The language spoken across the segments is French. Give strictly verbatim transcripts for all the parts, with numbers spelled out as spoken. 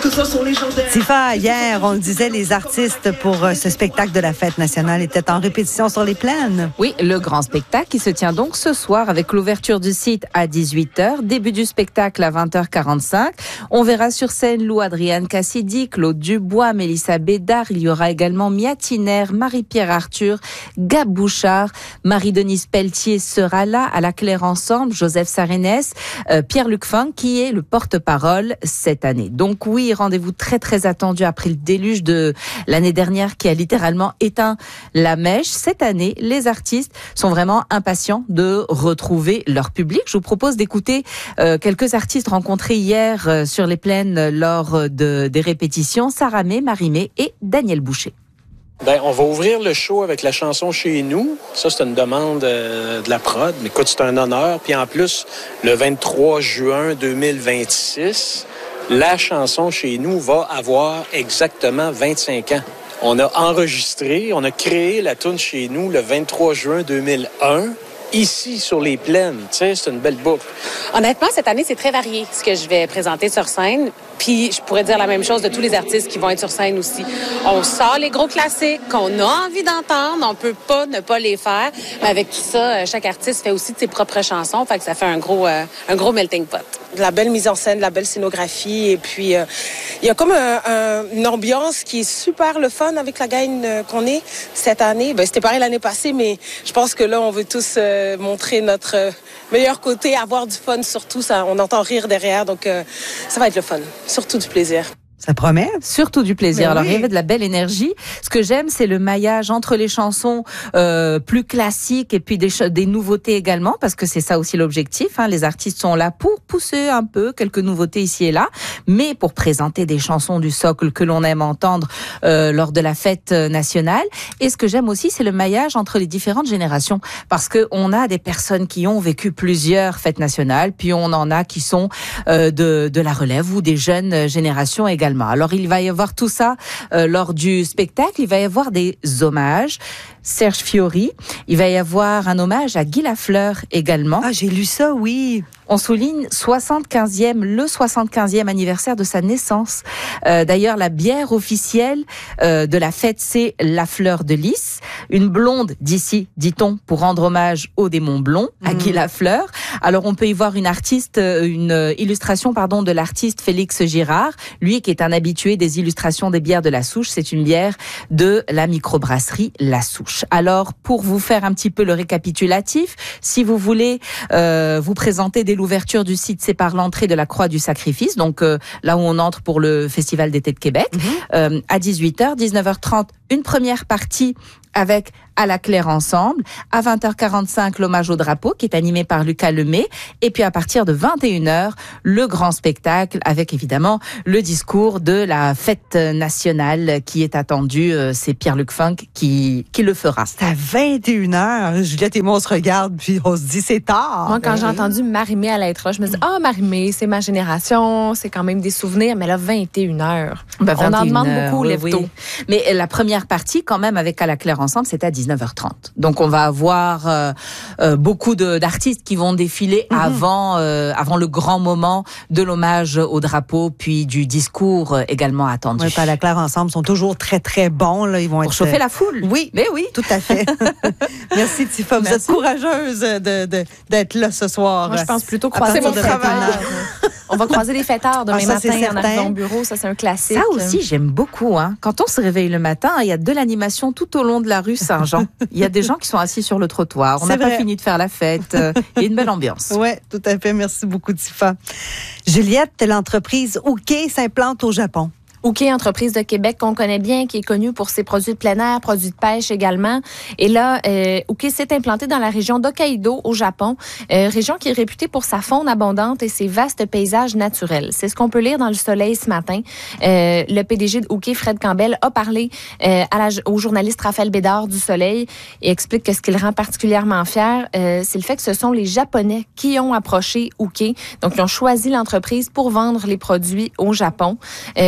Tifa, hier, on le disait, les artistes pour ce spectacle de la Fête nationale étaient en répétition sur les plaines. Oui, le grand spectacle qui se tient donc ce soir avec l'ouverture du site à dix-huit heures, début du spectacle à vingt heures quarante-cinq. On verra sur scène Lou Adrienne Cassidy, Claude Dubois, Mélissa Bédard. Il y aura également Mia Tiner, Marie-Pierre Arthur, Gab Bouchard, Marie-Denise Pelletier sera là, à la Claire Ensemble, Joseph Sarenès, euh, Pierre-Luc Funk qui est le porte-parole cette année. Donc oui, rendez-vous très très attendu après le déluge de l'année dernière qui a littéralement éteint la mèche. Cette année, les artistes sont vraiment impatients de retrouver leur public. Je vous propose d'écouter euh, quelques artistes rencontrés hier euh, sur les plaines lors de, des répétitions. Sarah May, Marie May et Daniel Boucher. Ben, on va ouvrir le show avec la chanson Chez nous. Ça, c'est une demande euh, de la prod. Mais écoute, c'est un honneur. Puis en plus, le vingt-trois juin deux mille vingt-six, la chanson Chez nous va avoir exactement vingt-cinq ans. On a enregistré, on a créé la toune Chez nous le vingt-trois juin deux mille un. Ici, sur les plaines, tu sais, c'est une belle boucle. Honnêtement, cette année, c'est très varié ce que je vais présenter sur scène. Puis, je pourrais dire la même chose de tous les artistes qui vont être sur scène aussi. On sort les gros classiques qu'on a envie d'entendre. On peut pas ne pas les faire. Mais avec tout ça, chaque artiste fait aussi de ses propres chansons. Fait que ça fait un gros, euh, un gros melting pot. De la belle mise en scène, de la belle scénographie. Et puis, euh, il y a comme un, un, une ambiance qui est super le fun avec la gang euh, qu'on est cette année. Ben, c'était pareil l'année passée, mais je pense que là, on veut tous euh, montrer notre euh, meilleur côté, avoir du fun surtout. Ça, on entend rire derrière, donc euh, ça va être le fun. Surtout du plaisir. Ça promet. Surtout du plaisir. Mais Alors, oui. il y avait de la belle énergie. Ce que j'aime, c'est le maillage entre les chansons euh, plus classiques et puis des, ch- des nouveautés également, parce que c'est ça aussi l'objectif. Hein. Les artistes sont là pour pousser un peu quelques nouveautés ici et là, mais pour présenter des chansons du socle que l'on aime entendre euh, lors de la fête nationale. Et ce que j'aime aussi, c'est le maillage entre les différentes générations, parce que on a des personnes qui ont vécu plusieurs fêtes nationales, puis on en a qui sont euh, de, de la relève ou des jeunes générations également. Alors, il va y avoir tout ça euh, lors du spectacle. Il va y avoir des hommages. Serge Fiori. Il va y avoir un hommage à Guy Lafleur également. Ah, j'ai lu ça, oui. On souligne soixante-quinzième, le soixante-quinzième anniversaire de sa naissance. Euh, d'ailleurs, la bière officielle euh, de la fête, c'est la Fleur de Lys. Une blonde d'ici, dit-on, pour rendre hommage au démon blond, à mmh. Guy Lafleur. Alors, on peut y voir une artiste, une illustration, pardon, de l'artiste Félix Girard. Lui, qui est un habitué des illustrations des bières de La Souche. C'est une bière de la microbrasserie La Souche. Alors, pour vous faire un petit peu le récapitulatif, si vous voulez euh, vous présenter dès l'ouverture du site, c'est par l'entrée de la Croix du Sacrifice, donc euh, là où on entre pour le Festival d'été de Québec, mmh. euh, à dix-huit heures, dix-neuf heures trente, une première partie avec À la Claire Ensemble, à vingt heures quarante-cinq, l'hommage au drapeau qui est animé par Lucas Lemay, et puis à partir de vingt et une heures, le grand spectacle avec évidemment le discours de la fête nationale qui est attendu. C'est Pierre-Luc Funk qui, qui le fera. C'est à vingt et une heures. Juliette et moi, on se regarde puis on se dit c'est tard. Moi, quand j'ai entendu Marie-Mé à l'être là, je me dis ah, oh, Marie-Mé, c'est ma génération, c'est quand même des souvenirs, mais là, vingt et une heures. Ben, on en demande heures, beaucoup, oui, lève tôt. Oui. Mais la première partie, quand même, avec À la Claire Ensemble, c'est à dix-neuf heures trente. Donc, on va avoir euh, euh, beaucoup de, d'artistes qui vont défiler mm-hmm. avant, euh, avant le grand moment de l'hommage au drapeau, puis du discours euh, également attendu. Oui, À la Claire Ensemble sont toujours très, très bons. Là. Ils vont Pour être... chauffer la foule. Oui, mais oui. Tout à fait. Merci, Tifa. Vous Merci. êtes courageuse de, de, d'être là ce soir. Moi, je pense plutôt croiser mon travail. On va croiser les fêtards demain ah, ça, matin en arrivant au bureau. Ça, c'est un classique. Ça aussi, j'aime beaucoup. Hein. Quand on se réveille le matin, il y a de l'animation tout au long de la rue Saint-Jean. Il y a des gens qui sont assis sur le trottoir. On n'a pas fini de faire la fête. Il y a une belle ambiance. Oui, tout à fait. Merci beaucoup, Tifa. Juliette, l'entreprise Ouké s'implante au Japon. Ouké, entreprise de Québec qu'on connaît bien, qui est connue pour ses produits de plein air, produits de pêche également. Et là, euh, Ouké s'est implanté dans la région d'Hokkaido, au Japon, euh, région qui est réputée pour sa faune abondante et ses vastes paysages naturels. C'est ce qu'on peut lire dans Le Soleil ce matin. Euh, le P D G de Ouké, Fred Campbell, a parlé euh, à la, au journaliste Raphaël Bédard du Soleil et explique que ce qui le rend particulièrement fier, euh, c'est le fait que ce sont les Japonais qui ont approché Ouké. Donc, ils ont choisi l'entreprise pour vendre les produits au Japon. Euh, et pour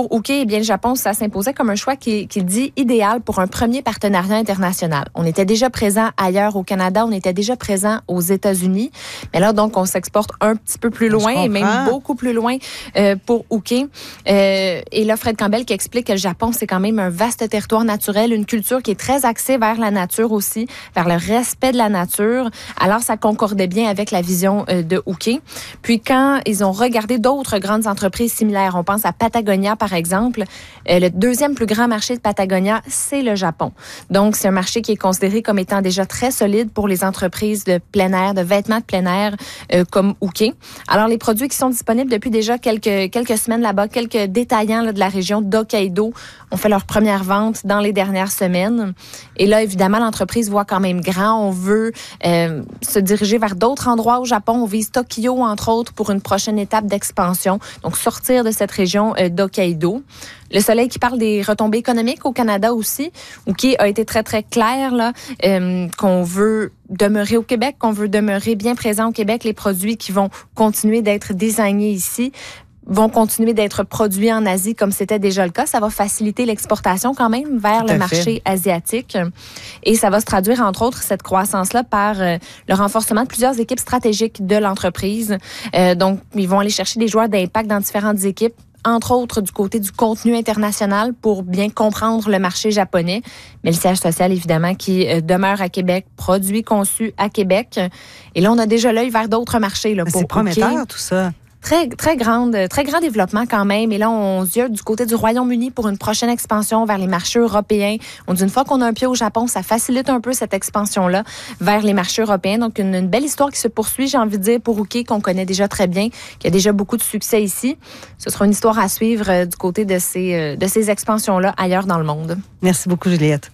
pour Uke, eh bien, le Japon, ça s'imposait comme un choix qui, qui dit idéal pour un premier partenariat international. On était déjà présent ailleurs au Canada, on était déjà présent aux États-Unis, mais là, donc, on s'exporte un petit peu plus loin et même beaucoup plus loin euh, pour Uke. Euh, et là, Fred Campbell qui explique que le Japon, c'est quand même un vaste territoire naturel, une culture qui est très axée vers la nature aussi, vers le respect de la nature. Alors, ça concordait bien avec la vision euh, de Uke. Puis, quand ils ont regardé d'autres grandes entreprises similaires, on pense à Patagonia, par exemple, euh, le deuxième plus grand marché de Patagonia, c'est le Japon. Donc, c'est un marché qui est considéré comme étant déjà très solide pour les entreprises de plein air, de vêtements de plein air, euh, comme Uke. Alors, les produits qui sont disponibles depuis déjà quelques, quelques semaines là-bas, quelques détaillants là, de la région d'Hokkaido ont fait leur première vente dans les dernières semaines. Et là, évidemment, l'entreprise voit quand même grand. On veut euh, se diriger vers d'autres endroits au Japon. On vise Tokyo, entre autres, pour une prochaine étape d'expansion. Donc, sortir de cette région euh, d'Hokkaido. Le Soleil qui parle des retombées économiques au Canada aussi, ou qui a été très, très clair, là, euh, qu'on veut demeurer au Québec, qu'on veut demeurer bien présent au Québec. Les produits qui vont continuer d'être désignés ici vont continuer d'être produits en Asie comme c'était déjà le cas. Ça va faciliter l'exportation quand même vers le marché asiatique. Et ça va se traduire, entre autres, cette croissance-là par euh, le renforcement de plusieurs équipes stratégiques de l'entreprise. Euh, donc, ils vont aller chercher des joueurs d'impact dans différentes équipes, entre autres du côté du contenu international pour bien comprendre le marché japonais. Mais le siège social, évidemment, qui euh, demeure à Québec, produit conçu à Québec. Et là, on a déjà l'œil vers d'autres marchés. Là, pour c'est prometteur, Uke. Tout ça. Très, très grande, très grand développement quand même. Et là, on se dit du côté du Royaume-Uni pour une prochaine expansion vers les marchés européens. On dit une fois qu'on a un pied au Japon, ça facilite un peu cette expansion-là vers les marchés européens. Donc, une, une belle histoire qui se poursuit, j'ai envie de dire, pour Uke, qu'on connaît déjà très bien, qui a déjà beaucoup de succès ici. Ce sera une histoire à suivre euh, du côté de ces, euh, de ces expansions-là ailleurs dans le monde. Merci beaucoup, Juliette.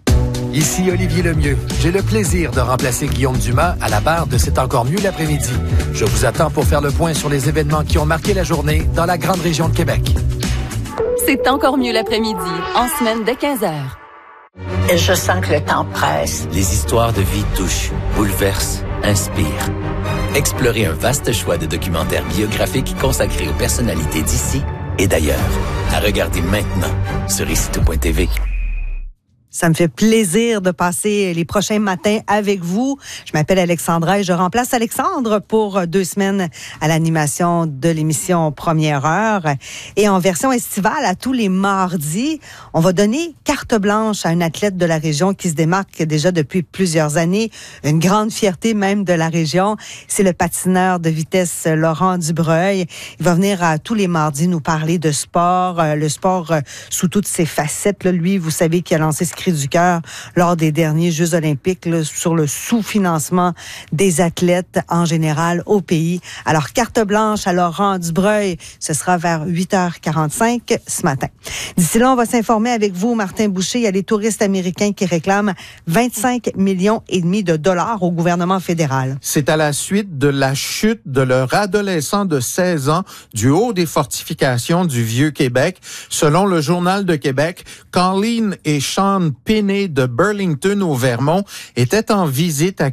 Ici Olivier Lemieux. J'ai le plaisir de remplacer Guillaume Dumas à la barre de C'est encore mieux l'après-midi. Je vous attends pour faire le point sur les événements qui ont marqué la journée dans la grande région de Québec. C'est encore mieux l'après-midi, en semaine dès quinze heures. Et je sens que le temps presse. Les histoires de vie touchent, bouleversent, inspirent. Explorez un vaste choix de documentaires biographiques consacrés aux personnalités d'ici et d'ailleurs. À regarder maintenant sur ici tout point t v. Ça me fait plaisir de passer les prochains matins avec vous. Je m'appelle Alexandra et je remplace Alexandre pour deux semaines à l'animation de l'émission Première Heure. Et en version estivale, à tous les mardis, on va donner carte blanche à un athlète de la région qui se démarque déjà depuis plusieurs années. Une grande fierté même de la région. C'est le patineur de vitesse Laurent Dubreuil. Il va venir à tous les mardis nous parler de sport, le sport sous toutes ses facettes. Lui, vous savez qu'il a lancé ce du cœur lors des derniers Jeux olympiques là, sur le sous-financement des athlètes en général au pays. Alors, carte blanche à Laurent Dubreuil, ce sera vers huit heures quarante-cinq ce matin. D'ici là, on va s'informer avec vous, Martin Boucher. Il y a les touristes américains qui réclament vingt-cinq millions et demi de dollars au gouvernement fédéral. C'est à la suite de la chute de leur adolescent de seize ans du haut des fortifications du Vieux-Québec. Selon le Journal de Québec, Colleen et Sean Pinney de Burlington au Vermont étaient en visite à